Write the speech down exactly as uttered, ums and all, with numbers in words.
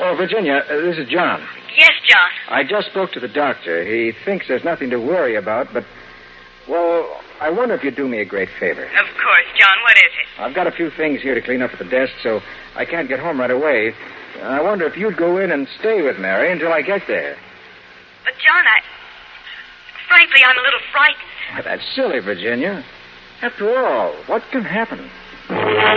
Oh, Virginia, uh, this is John. Yes, John. I just spoke to the doctor. He thinks there's nothing to worry about, but, well, I wonder if you'd do me a great favor. Of course, John. What is it? I've got a few things here to clean up at the desk, so I can't get home right away. I wonder if you'd go in and stay with Mary until I get there. But, John, I... Frankly, I'm a little frightened. Why, that's silly, Virginia. After all, what can happen?